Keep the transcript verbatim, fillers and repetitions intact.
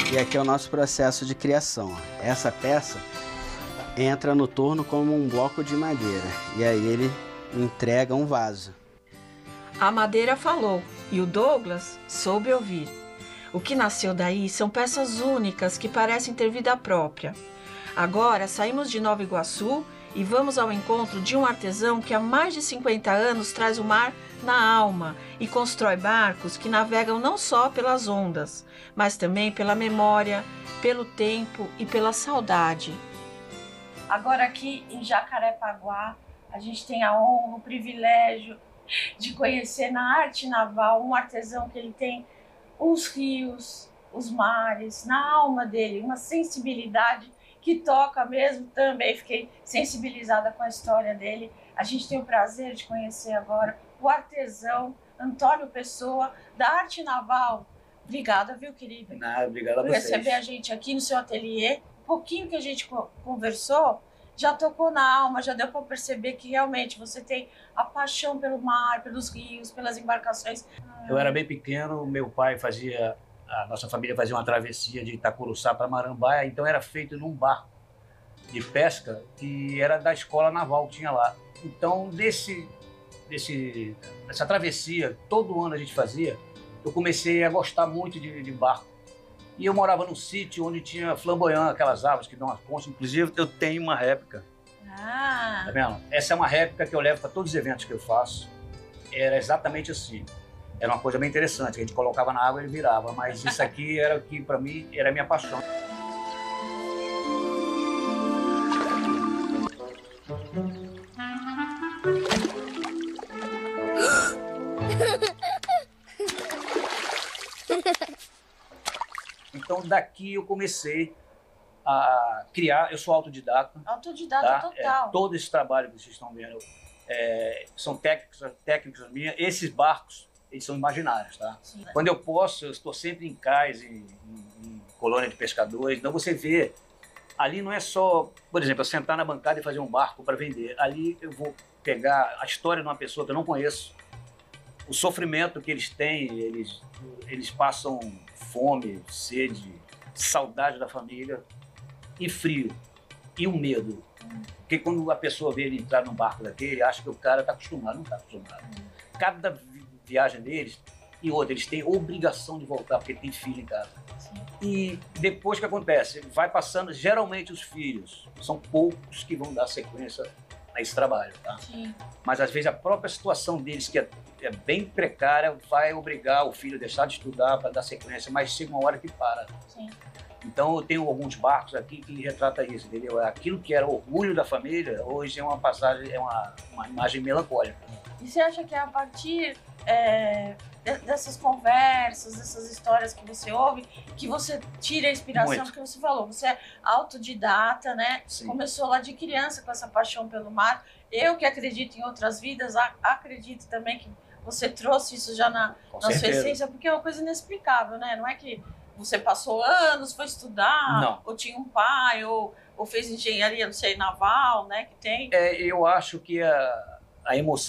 E aqui é o nosso processo de criação. Essa peça entra no torno como um bloco de madeira e aí ele entrega um vaso. A madeira falou e o Douglas soube ouvir. O que nasceu daí são peças únicas que parecem ter vida própria. Agora saímos de Nova Iguaçu e vamos ao encontro de um artesão que há mais de cinquenta anos traz o mar na alma e constrói barcos que navegam não só pelas ondas, mas também pela memória, pelo tempo e pela saudade. Agora aqui em Jacarepaguá, a gente tem a honra, o privilégio de conhecer na arte naval um artesão que ele tem os rios, os mares, na alma dele, uma sensibilidade que toca mesmo. Também fiquei sensibilizada com a história dele. A gente tem o prazer de conhecer agora o artesão Antônio Pessoa, da arte naval. Obrigada, viu, querida? Nada, obrigado a por vocês. receber a gente aqui no seu ateliê. Um pouquinho que a gente conversou já tocou na alma, já deu para perceber que realmente você tem a paixão pelo mar, pelos rios, pelas embarcações. Eu era bem pequeno, meu pai fazia, a nossa família fazia uma travessia de Itacuruçá para Marambaia, então era feito num barco de pesca que era da escola naval que tinha lá. Então, desse, desse, dessa travessia, todo ano a gente fazia, eu comecei a gostar muito de, de barco. E eu morava num sítio onde tinha flamboyant, aquelas árvores que dão as pontas. Inclusive, eu tenho uma réplica. Ah. Tá vendo? Essa é uma réplica que eu levo para todos os eventos que eu faço. Era exatamente assim. Era uma coisa bem interessante. A gente colocava na água e ele virava. Mas isso aqui era o que, para mim, era a minha paixão. Então, daqui eu comecei a criar. Eu sou autodidata. Autodidata tá? total. É, todo esse trabalho que vocês estão vendo é, são técnicas, técnicas minhas. Esses barcos, eles são imaginários, tá? Sim. Quando eu posso, eu estou sempre em cais, em, em, em colônia de pescadores. Então, você vê, ali não é só, por exemplo, eu sentar na bancada e fazer um barco para vender. Ali eu vou pegar a história de uma pessoa que eu não conheço, o sofrimento que eles têm, eles, eles passam fome, sede, saudade da família e frio, e o medo. Porque quando a pessoa vê ele entrar num barco daquele, acha que o cara está acostumado, não está acostumado. Cada vi viagem deles, e outra, eles têm obrigação de voltar, porque tem filho em casa. Sim. E depois o que acontece? Vai passando, geralmente os filhos, são poucos que vão dar sequência a esse trabalho, tá? Sim. Mas às vezes a própria situação deles, que é, é bem precária, vai obrigar o filho a deixar de estudar para dar sequência, mas chega uma hora que para. Sim. Então eu tenho alguns barcos aqui que retratam isso, entendeu? Aquilo que era orgulho da família, hoje é uma passagem, é uma, uma imagem melancólica. E você acha que é a partir é, dessas conversas, dessas histórias que você ouve, que você tira a inspiração? Muito. Porque você falou, você é autodidata, né? Sim. Começou lá de criança com essa paixão pelo mar. Eu que acredito em outras vidas, acredito também que você trouxe isso já na, na sua essência, porque é uma coisa inexplicável, né? Não é que você passou anos, foi estudar, não. ou tinha um pai, ou, ou fez engenharia, não sei, naval, né? Que tem. É, eu acho que a, a emoção